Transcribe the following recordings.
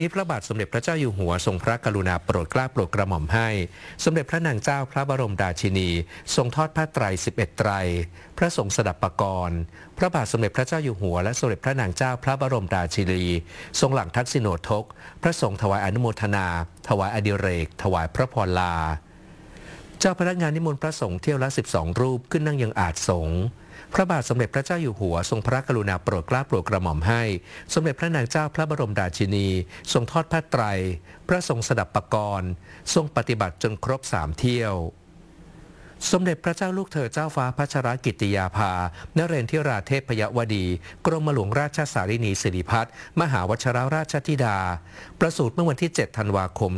นี้พระบาทสมเด็จพระเจ้าอยู่หัวทรงพระกรุณาโปรดเกล้าโปรดกระหม่อมให้สมเด็จพระนางเจ้าพระบรมราชินีทรงทอดผ้าไตร11 ไตรพระสงฆ์สดับปกรณ์พระบาทสมเด็จพระเจ้าอยู่หัวและสมเด็จพระนางเจ้าพระบรมราชินีทรงหลังทักษิโณทกพระสงฆ์ถวายอนุโมทนาถวายอดิเรกถวายพระพรลาเจ้าพนักงานนิมนต์พระสงฆ์เที่ยวละ12 รูปขึ้นนั่งยังอาจสงฆ์พระบาทสมเด็จพระเจ้าอยู่หัวทรงพระกรุณาโปรดเกล้าโปรดกระหม่อมให้สมเด็จพระนางเจ้าพระบรมราชินีทรงทอดผ้าไตรพระทรงสดับปกรณ์ทรงปฏิบัติจนครบ3 เที่ยวสมเด็จพระเจ้าลูกเธอเจ้าฟ้าพัชรกิติยาภานเรนทิราเทพยวดีกรมหลวงราชสารินีสิริพัฒน์มหาวชรราชธิดาประสูติเมื่อวันที่7 ธันวาคม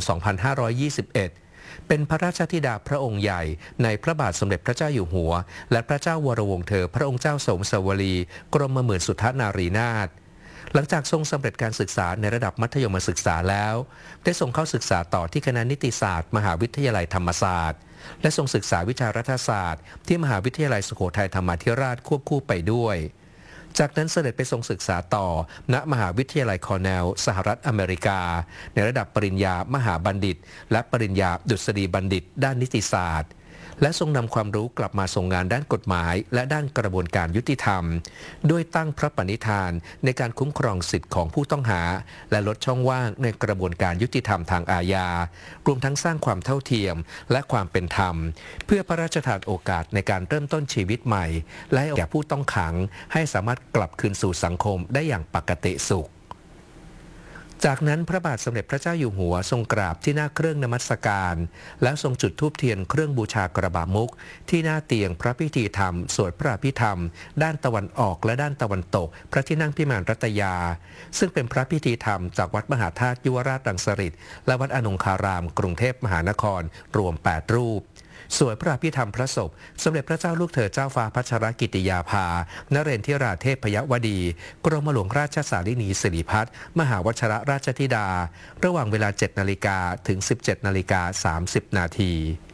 2521เป็นพระราชธิดาพระองค์ใหญ่ในพระบาทสมเด็จพระเจ้าอยู่หัวและพระเจ้าวรวงศ์เธอพระองค์เจ้าสมสวลีกรมหมื่นสุทธนารีนาถหลังจากทรงสำเร็จการศึกษาในระดับมัธยมศึกษาแล้วได้ส่งเข้าศึกษาต่อที่คณะนิติศาสตร์มหาวิทยาลัยธรรมศาสตร์และทรงศึกษาวิชารัฐศาสตร์ที่มหาวิทยาลัยสุโขทัยธรรมาธิราชควบคู่ไปด้วยจากนั้นเสด็จไปทรงศึกษาต่อณมหาวิทยาลัยคอร์เนลสหรัฐอเมริกาในระดับปริญญามหาบัณฑิตและปริญญาดุษฎีบัณฑิตด้านนิติศาสตร์และทรงนำความรู้กลับมาทรงงานด้านกฎหมายและด้านกระบวนการยุติธรรมด้วยตั้งพระปณิธานในการคุ้มครองสิทธิของผู้ต้องหาและลดช่องว่างในกระบวนการยุติธรรมทางอาญารวมทั้งสร้างความเท่าเทียมและความเป็นธรรมเพื่อพระราชทานโอกาสในการเริ่มต้นชีวิตใหม่และให้แก่ผู้ต้องขังให้สามารถกลับคืนสู่สังคมได้อย่างปกติสุขจากนั้นพระบาทสมเด็จพระเจ้าอยู่หัวทรงกราบที่หน้าเครื่องนมัสการแล้วทรงจุดธูปเทียนเครื่องบูชากระบะมุกที่หน้าเตียงพระพิธีธรรมสวดพระอภิธรรมด้านตะวันออกและด้านตะวันตกพระที่นั่งพิมานรัตยาซึ่งเป็นพระพิธีธรรมจากวัดมหาธาตุยุวราชรังสฤษฎ์และวัดอนงคารามกรุงเทพมหานครรวม8 รูปสวดพระอภิธรรมพระศพสมเด็จพระเจ้าลูกเธอเจ้าฟ้าพัชรกิติยาภานเรนทิราเทพยวดีกรมหลวงราชสารินีสิริพัฒน์มหาวชรราชธิดาระหว่างเวลา 7 นาฬิกาถึง 17 นาฬิกา 30 นาที